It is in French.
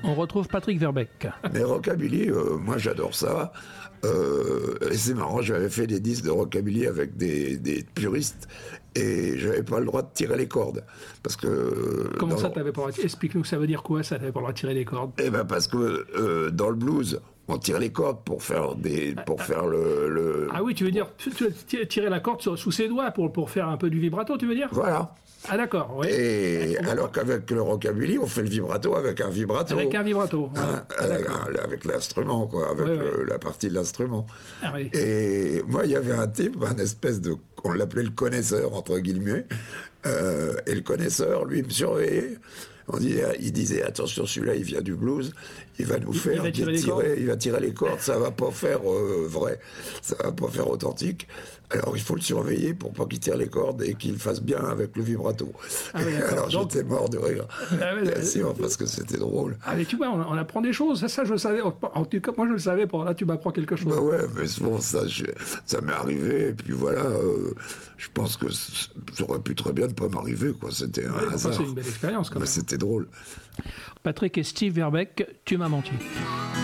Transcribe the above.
On retrouve Patrick Verbeek. Mais rockabilly, moi j'adore ça. Et c'est marrant, j'avais fait des disques de rockabilly avec des puristes et j'avais pas le droit de tirer les cordes. Parce que. Comment ça, t'avais pas le droit? Explique-nous, ça veut dire quoi, ça, t'avais pas le droit de tirer les cordes? Eh ben, parce que dans le blues, on tire les cordes pour faire le. Ah oui, tu veux dire tirer la corde sous ses doigts pour faire un peu du vibrato, tu veux dire? Voilà. Ah d'accord, oui. Et alors qu'avec le rockabilly, on fait le vibrato avec un vibrato. Avec un vibrato. Voilà. Avec l'instrument, quoi, avec la partie de l'instrument. Ah, oui. Et moi, il y avait un type, un espèce de, on l'appelait le connaisseur, entre guillemets, et le connaisseur, lui, me surveillait. Il disait, attention, celui-là, il vient du blues, il va nous faire il va tirer les cordes, ça va pas faire vrai, ça va pas faire authentique. Alors, il faut le surveiller pour pas qu'il tire les cordes et qu'il fasse bien avec le vibrato. Ah oui, alors, j'étais mort de rire, bien sûr, oui. parce que c'était drôle. Ah, mais tu vois, on apprend des choses, ça je le savais. En tout cas, moi je le savais, là tu m'apprends quelque chose. Bah ouais, mais bon, ça m'est arrivé, et puis voilà, je pense que ça aurait pu très bien ne pas m'arriver, quoi, c'était un hasard. C'est une belle expérience quand même. Mais c'était drôle. Patrick et Steve Verbeek, tu m'as menti.